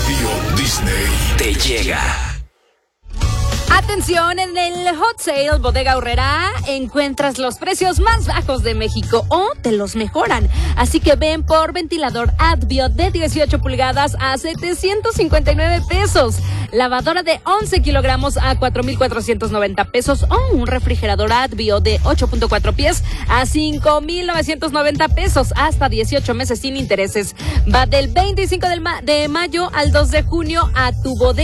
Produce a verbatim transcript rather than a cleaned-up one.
Tío Disney te llega. Atención, en el Hot Sale Bodega Aurrerá encuentras los precios más bajos de México o te los mejoran. Así que ven por ventilador Advio de dieciocho pulgadas a setecientos cincuenta y nueve pesos. Lavadora de once kilogramos a cuatro mil cuatrocientos noventa pesos o un refrigerador Advio de ocho punto cuatro pies a cinco mil novecientos noventa pesos hasta dieciocho meses sin intereses. Va del veinticinco de mayo al dos de junio a tu bodega